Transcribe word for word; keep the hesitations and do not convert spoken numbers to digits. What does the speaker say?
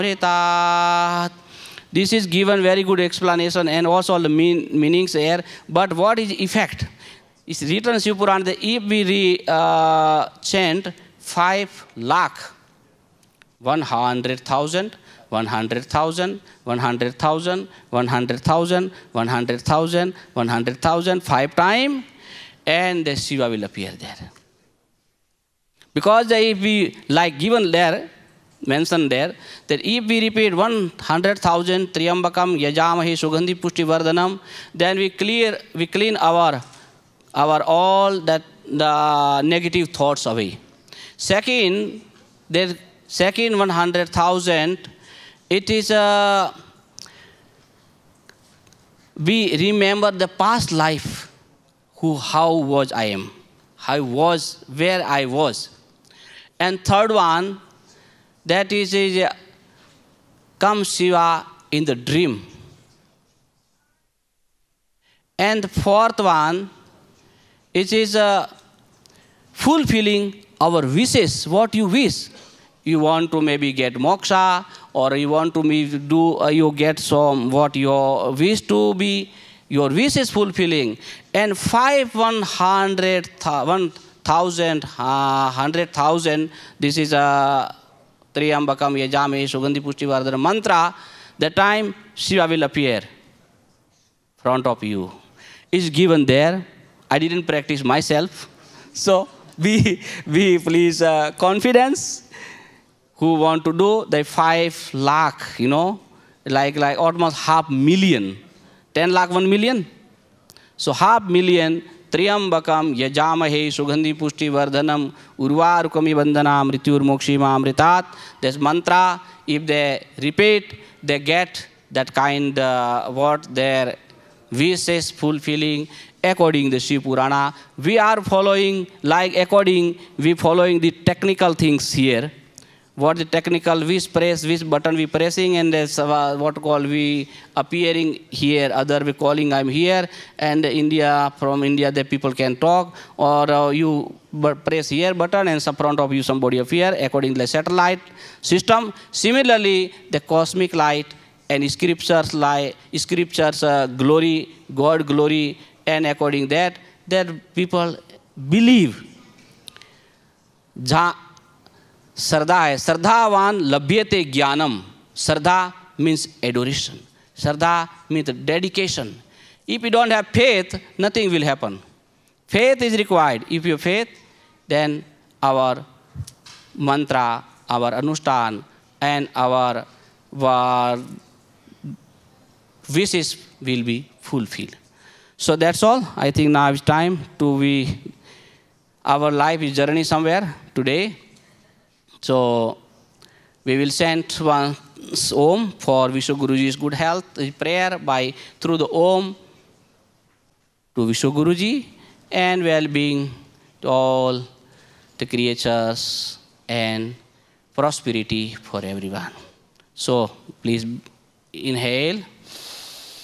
Amritat. This is given very good explanation and also the mean, meanings here. But what is effect? It's written in Shiv Puran that if we re, uh, chant five lakh, one hundred thousand, one hundred thousand, one hundred thousand, one hundred thousand, one hundred thousand, one hundred thousand, five times, and the Shiva will appear there. Because if we, like given there, mentioned there, that if we repeat one hundred thousand Triambakam Yajamahi Sugandhi Pushti Vardhanam, then we clear, we clean our, our all that the negative thoughts away. Second, there, second one hundred thousand, it is a, we remember the past life, who, how was I am, how was, where I was. And third one, that is, is come Shiva in the dream. And the fourth one, it is uh, fulfilling our wishes, what you wish. You want to maybe get moksha, or you want to maybe do, uh, you get some, what your wish to be, your wish is fulfilling. And five, one hundred, one thousand, uh, hundred thousand, this is a Triambakam Yajame Sugandhi Pushti Vardhana mantra, the time Shiva will appear front of you. It's given there. I didn't practice myself. So be, be please uh, confidence. Who want to do the five lakh, you know, like, like almost half million. Ten lakh, one million. So half million, Triambakam Yajamahe Sugandhi Pushti Vardhanam Urvarukami Bandhana Mrityur Mokshima Amritat. This mantra, if they repeat, they get that kind uh, what their wishes fulfilling according to Shiv Purana. We are following, like according, we following the technical things here. What the technical, which press, which button we pressing, and there's uh, what call we appearing here, other we calling I'm here, and India, from India the people can talk, or uh, you press here button and some front of you somebody appear according to the satellite system. Similarly, the cosmic light and scriptures light, scriptures uh, glory, God glory, and according that, that people believe. Ja Sardha hai. Sardhavan labhyate jnanam. Sardha means adoration. Sardha means dedication. If you don't have faith, nothing will happen. Faith is required. If you have faith, then our mantra, our anustan, and our, our wishes will be fulfilled. So that's all. I think now it's time to be, our life is journey somewhere today. So we will send one Om for Vishwa Guruji's good health, prayer by through the Om to Vishwa Guruji, and well-being to all the creatures and prosperity for everyone. So please inhale.